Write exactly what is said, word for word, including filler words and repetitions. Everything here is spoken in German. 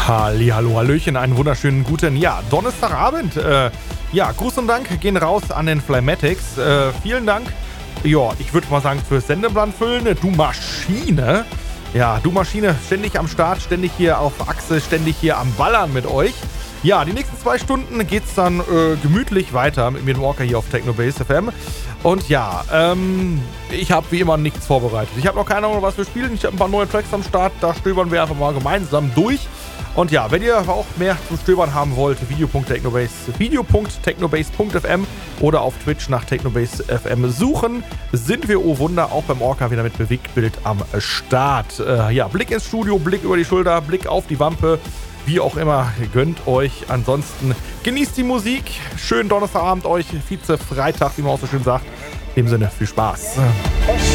Hallihallo, Hallöchen, einen wunderschönen guten, ja, Donnerstagabend. Äh, ja, Gruß und Dank gehen raus an den Flymatics. Äh, vielen Dank, ja, ich würde mal sagen, fürs Sendeplan füllen. Du Maschine. Ja, du Maschine, ständig am Start, ständig hier auf Achse, ständig hier am Ballern mit euch. Ja, die nächsten zwei Stunden geht's dann äh, gemütlich weiter mit mir, dem Walker, hier auf Technobase F M. Und ja, ähm, ich habe wie immer nichts vorbereitet. Ich habe noch keine Ahnung, was wir spielen. Ich habe ein paar neue Tracks am Start. Da stöbern wir einfach mal gemeinsam durch. Und ja, wenn ihr auch mehr zum Stöbern haben wollt, video.technobase, video.technobase punkt f m oder auf Twitch nach Technobase F M suchen, sind wir, oh Wunder, auch beim Orca wieder mit Bewegtbild am Start. Äh, ja, Blick ins Studio, Blick über die Schulter, Blick auf die Wampe, wie auch immer, gönnt euch. Ansonsten genießt die Musik. Schönen Donnerstagabend euch, Vize-Freitag, wie man auch so schön sagt. In dem Sinne, viel Spaß.